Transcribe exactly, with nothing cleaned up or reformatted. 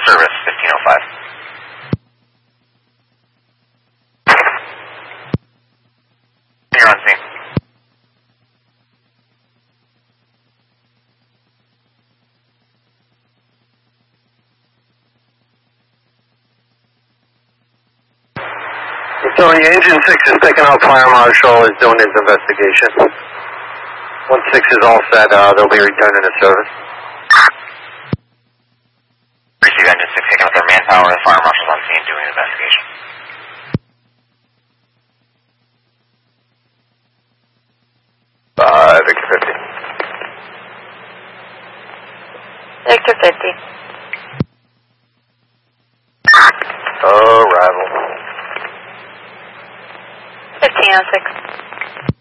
service, fifteen oh five. You're on scene. Tony, Engine six is picking up. Fire Marshal is doing his investigation. one six is all set. Uh, they'll be returning to service. Receive Engine six picking up their manpower. The Fire Marshal's on scene doing an investigation. Uh, Victor fifty. Victor fifty. Arrival. fifteen oh six.